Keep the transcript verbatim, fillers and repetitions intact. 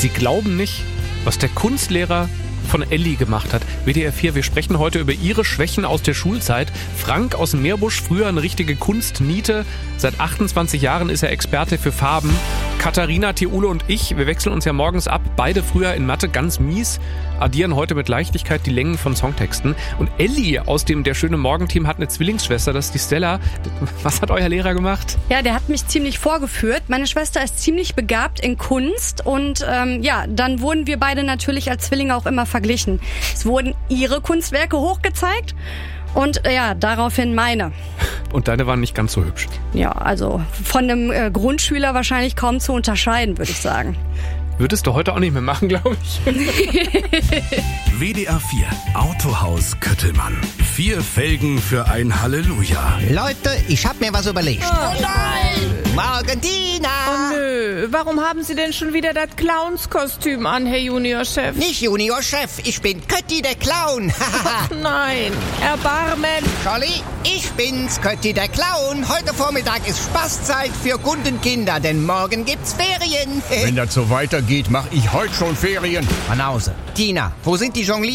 Sie glauben nicht, was der Kunstlehrer von Elli gemacht hat. W D R vier, wir sprechen heute über ihre Schwächen aus der Schulzeit. Frank aus dem Meerbusch, früher eine richtige Kunstniete. Seit achtundzwanzig Jahren ist er Experte für Farben. Katharina, Theule und ich, wir wechseln uns ja morgens ab. Beide früher in Mathe ganz mies, addieren heute mit Leichtigkeit die Längen von Songtexten. Und Elli aus dem Der schöne Morgenteam hat eine Zwillingsschwester, das ist die Stella. Was hat euer Lehrer gemacht? Ja, der hat mich ziemlich vorgeführt. Meine Schwester ist ziemlich begabt in Kunst und ähm, ja, dann wurden wir beide natürlich als Zwillinge auch immer verglichen. Es wurden ihre Kunstwerke hochgezeigt und äh, ja, daraufhin meine. Und deine waren nicht ganz so hübsch. Ja, also von einem äh, Grundschüler wahrscheinlich kaum zu unterscheiden, würde ich sagen. Würdest du heute auch nicht mehr machen, glaube ich. W D R vier Autohaus Köttelmann. Vier Felgen für ein Halleluja. Leute, ich hab mir was überlegt. Oh nein! Morgen, Dina! Oh nö, warum haben Sie denn schon wieder das Clownskostüm an, Herr Juniorchef? Nicht Juniorchef, ich bin Kötti der Clown. Ach nein, Erbarmen! Scholli, ich bin's, Kötti der Clown. Heute Vormittag ist Spaßzeit für Kundenkinder, denn morgen gibt's Ferien. Wenn das so weitergeht, mach ich heute schon Ferien. Banause. Tina, wo sind die Jonglier?